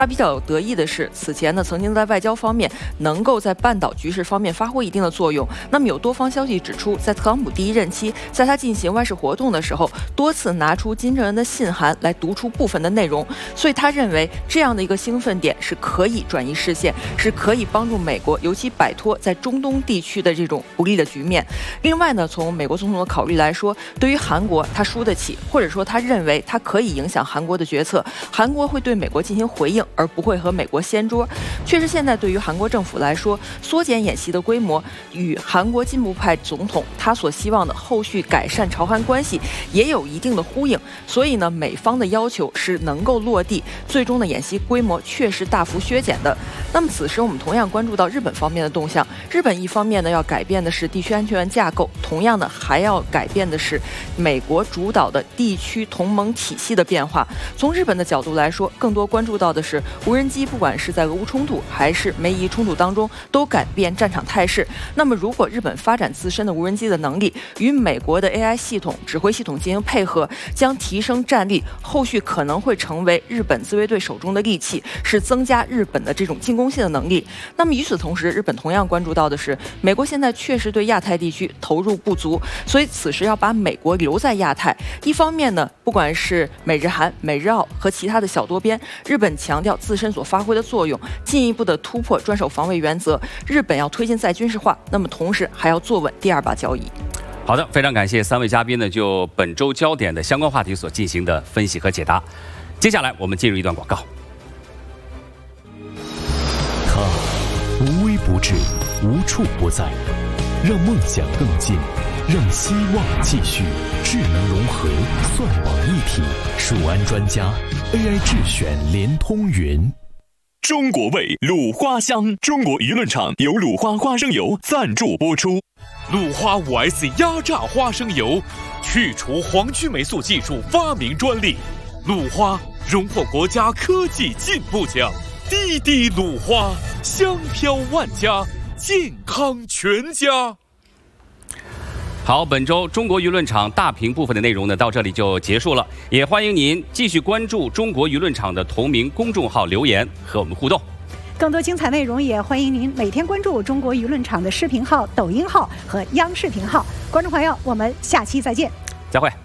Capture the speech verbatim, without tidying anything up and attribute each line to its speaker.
Speaker 1: 他比较得意的是，此前呢曾经在外交方面能够在半岛局势方面发挥一定的作用。那么有多方消息指出，在特朗普第一任期，在他进行外事活动的时候，多次拿出金正恩的信函来读出部分的内容，所以他认为这样的一个兴奋点是可以转移视线，是可以帮助美国尤其摆脱在中东地区的这种不利的局面。另外呢，从美国总统的考虑来说，对于韩国他输得起，或者说他认为他可以影响韩国的决策，韩国会对美国进行回应，而不会和美国掀桌。确实，现在对于韩国政府来说，缩减演习的规模与韩国进步派总统他所希望的后续改善朝韩关系也有一定的呼应。所以呢，美方的要求是能够落地，最终的演习规模确实大幅削减的。那么此时我们同样关注到日本方面的动向，日本一方面呢要改变的是地区安全架构，同样的还要改变的是美国主导的地区同盟体系的变化。从日本的角度来说，更多关注到的是无人机不管是在俄乌冲突还是梅伊冲突当中都改变战场态势。那么如果日本发展自身的无人机的能力，与美国的 A I 系统指挥系统进行配合，将提升战力，后续可能会成为日本自卫队手中的利器，是增加日本的这种进攻性的能力。那么与此同时，日本同样关注到的是，美国现在确实对亚太地区投入不足，所以此时要把美国留在亚太。一方面呢，不管是美日韩、美日澳和其他的小多边，日本强调自身所发挥的作用，进一步的突破专守防卫原则。日本要推进再军事化，那么同时还要坐稳第二把交椅。
Speaker 2: 好的，非常感谢三位嘉宾呢，就本周焦点的相关话题所进行的分析和解答。接下来我们进入一段广告。
Speaker 3: 他无微不至，无处不在，让梦想更近，让希望继续。智能融合，算网一体，蜀安专家 A I 智选联通云。
Speaker 4: 中国味鲁花香，中国舆论场由鲁花花生油赞助播出。
Speaker 5: 鲁花 五 S 压榨花生油，去除黄曲霉素技术发明专利。鲁花荣获国家科技进步奖。滴滴鲁花，香飘万家，健康全家。
Speaker 2: 好，本周中国舆论场大屏部分的内容呢，到这里就结束了。也欢迎您继续关注中国舆论场的同名公众号留言和我们互动。
Speaker 6: 更多精彩内容，也欢迎您每天关注中国舆论场的视频号、抖音号和央视频号。观众朋友，我们下期再见，
Speaker 2: 再会。